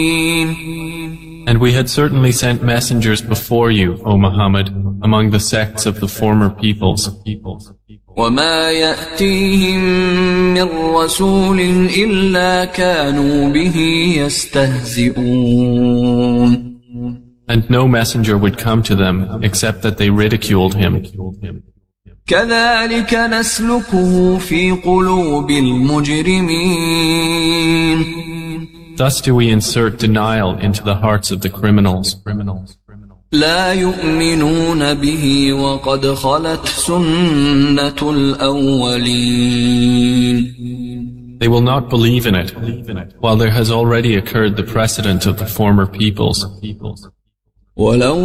And we had certainly sent messengers before you, O Muhammad, among the sects of the former peoples. وما يأتيهم من رسول إلا كانوا به يستهزئون. And no messenger would come to them except that they ridiculed him. كذلك نسلكه في قلوب المجرمين. Thus do we insert denial into the hearts of the criminals. لا يؤمنون به وقد خلت سنة الأولين. They will not believe in it, while there has already occurred the precedent of the former peoples. ولو